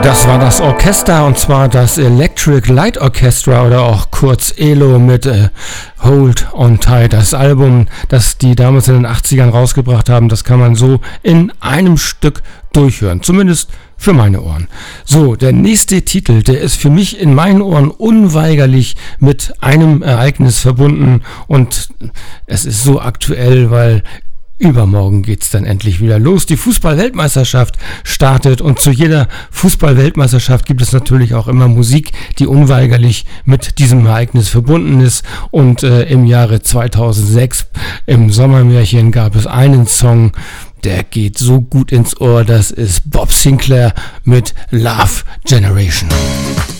Das war das Orchester, und zwar das Electric Light Orchestra oder auch kurz ELO mit Hold on Tight. Das Album, das die damals in den 80ern rausgebracht haben, das kann man so in einem Stück durchhören. Zumindest für meine Ohren. So, der nächste Titel, der ist für mich in meinen Ohren unweigerlich mit einem Ereignis verbunden, und es ist so aktuell, weil übermorgen geht's dann endlich wieder los. Die Fußball-Weltmeisterschaft startet, und zu jeder Fußball-Weltmeisterschaft gibt es natürlich auch immer Musik, die unweigerlich mit diesem Ereignis verbunden ist. Und im Jahre 2006 im Sommermärchen gab es einen Song, der geht so gut ins Ohr. Das ist Bob Sinclair mit Love Generation.